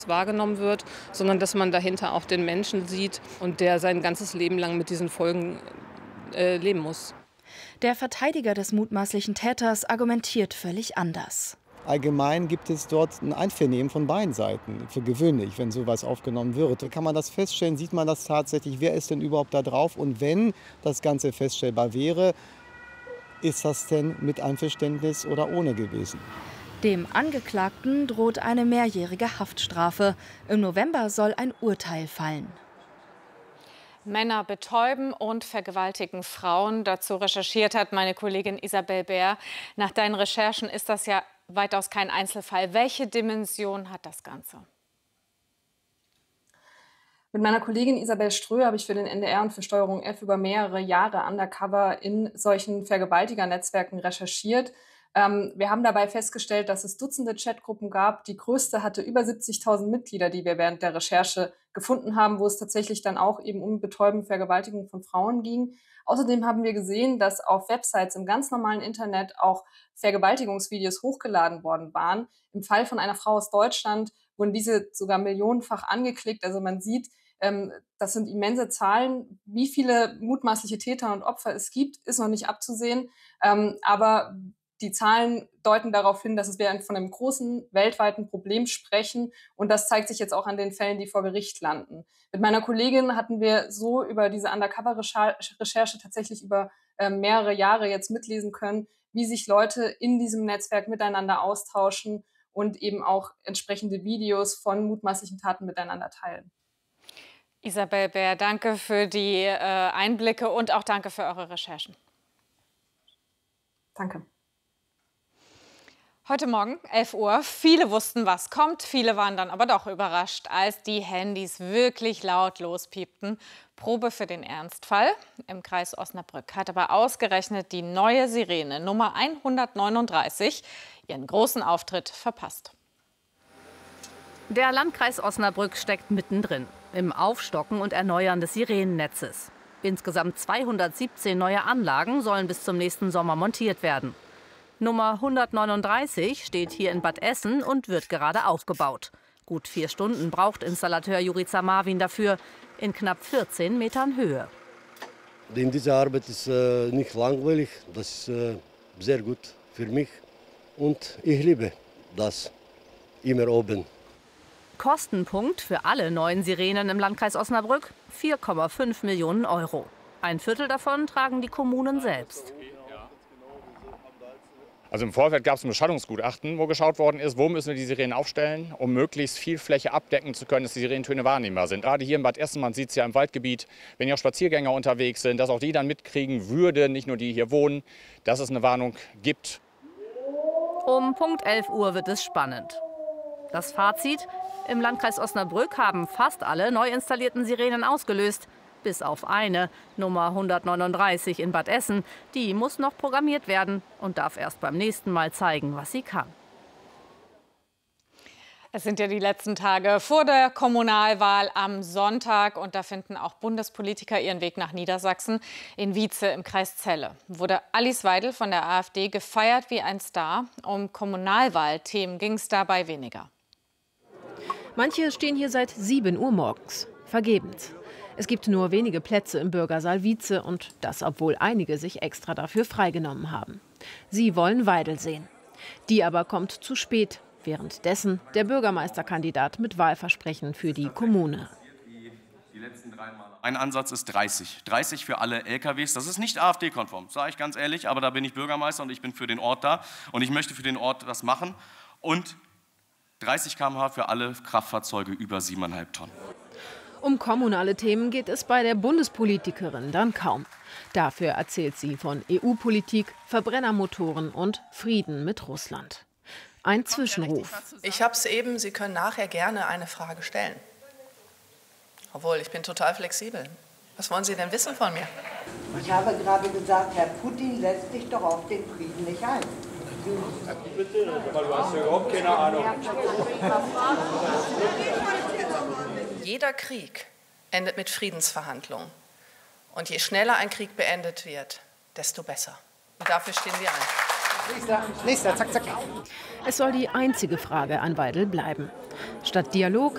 wahrgenommen wird, sondern dass man dahinter auch den Menschen sieht und der sein ganzes Leben lang mit diesen Folgen leben muss. Der Verteidiger des mutmaßlichen Täters argumentiert völlig anders. Allgemein gibt es dort ein Einvernehmen von beiden Seiten, für gewöhnlich, wenn sowas aufgenommen wird. Kann man das feststellen, sieht man das tatsächlich, wer ist denn überhaupt da drauf? Und wenn das Ganze feststellbar wäre, ist das denn mit Einverständnis oder ohne gewesen? Dem Angeklagten droht eine mehrjährige Haftstrafe. Im November soll ein Urteil fallen. Männer betäuben und vergewaltigen Frauen. Dazu recherchiert hat meine Kollegin Isabel Bär. Nach deinen Recherchen ist das ja weitaus kein Einzelfall. Welche Dimension hat das Ganze? Mit meiner Kollegin Isabel Ströh habe ich für den NDR und für Steuerung F über mehrere Jahre undercover in solchen Vergewaltigernetzwerken recherchiert. Wir haben dabei festgestellt, dass es Dutzende Chatgruppen gab. Die größte hatte über 70.000 Mitglieder, die wir während der Recherche gefunden haben, wo es tatsächlich dann auch eben um Betäuben, Vergewaltigung von Frauen ging. Außerdem haben wir gesehen, dass auf Websites im ganz normalen Internet auch Vergewaltigungsvideos hochgeladen worden waren. Im Fall von einer Frau aus Deutschland wurden diese sogar millionenfach angeklickt. Also man sieht, das sind immense Zahlen. Wie viele mutmaßliche Täter und Opfer es gibt, ist noch nicht abzusehen. Aber die Zahlen deuten darauf hin, dass wir von einem großen weltweiten Problem sprechen. Und das zeigt sich jetzt auch an den Fällen, die vor Gericht landen. Mit meiner Kollegin hatten wir so über diese Undercover-Recherche tatsächlich über mehrere Jahre jetzt mitlesen können, wie sich Leute in diesem Netzwerk miteinander austauschen und eben auch entsprechende Videos von mutmaßlichen Taten miteinander teilen. Isabel Bär, danke für die Einblicke und auch danke für eure Recherchen. Danke. Heute Morgen, 11 Uhr. Viele wussten, was kommt. Viele waren dann aber doch überrascht, als die Handys wirklich laut lospiepten. Probe für den Ernstfall. Im Kreis Osnabrück hat aber ausgerechnet die neue Sirene Nummer 139 ihren großen Auftritt verpasst. Der Landkreis Osnabrück steckt mittendrin im Aufstocken und Erneuern des Sirenennetzes. Insgesamt 217 neue Anlagen sollen bis zum nächsten Sommer montiert werden. Nummer 139 steht hier in Bad Essen und wird gerade aufgebaut. Gut 4 Stunden braucht Installateur Jurica Marvin dafür, in knapp 14 Metern Höhe. Diese Arbeit ist nicht langweilig, das ist sehr gut für mich und ich liebe das, immer oben. Kostenpunkt für alle neuen Sirenen im Landkreis Osnabrück 4,5 Millionen Euro. Ein Viertel davon tragen die Kommunen selbst. Also im Vorfeld gab es ein Beschallungsgutachten, wo geschaut worden ist, wo müssen wir die Sirenen aufstellen, um möglichst viel Fläche abdecken zu können, dass die Sirenentöne wahrnehmbar sind. Gerade hier in Bad Essen, man sieht es ja im Waldgebiet, wenn hier auch Spaziergänger unterwegs sind, dass auch die dann mitkriegen würden, nicht nur die hier wohnen, dass es eine Warnung gibt. Um Punkt 11 Uhr wird es spannend. Das Fazit: Im Landkreis Osnabrück haben fast alle neu installierten Sirenen ausgelöst. Bis auf eine, Nummer 139 in Bad Essen. Die muss noch programmiert werden und darf erst beim nächsten Mal zeigen, was sie kann. Es sind ja die letzten Tage vor der Kommunalwahl am Sonntag. Und da finden auch Bundespolitiker ihren Weg nach Niedersachsen. In Wietze im Kreis Celle wurde Alice Weidel von der AfD gefeiert wie ein Star. Um Kommunalwahlthemen ging es dabei weniger. Manche stehen hier seit 7 Uhr morgens. Vergebens. Es gibt nur wenige Plätze im Bürgersaal Wietze und das, obwohl einige sich extra dafür freigenommen haben. Sie wollen Weidel sehen. Die aber kommt zu spät. Währenddessen der Bürgermeisterkandidat mit Wahlversprechen für die Kommune. Mein Ansatz ist 30. 30 für alle LKWs. Das ist nicht AfD-konform, sage ich ganz ehrlich. Aber da bin ich Bürgermeister und ich bin für den Ort da. Und ich möchte für den Ort was machen. Und 30 km/h für alle Kraftfahrzeuge über 7,5 Tonnen. Um kommunale Themen geht es bei der Bundespolitikerin dann kaum. Dafür erzählt sie von EU-Politik, Verbrennermotoren und Frieden mit Russland. Ein Zwischenruf. Ich habe es eben, Sie können nachher gerne eine Frage stellen. Obwohl, ich bin total flexibel. Was wollen Sie denn wissen von mir? Ich habe gerade gesagt, Herr Putin lässt sich doch auf den Frieden nicht ein. Bitte, aber du hast ja überhaupt keine Ahnung. Jeder Krieg endet mit Friedensverhandlungen. Und je schneller ein Krieg beendet wird, desto besser. Und dafür stehen wir ein. Nächster, zack, zack. Es soll die einzige Frage an Weidel bleiben. Statt Dialog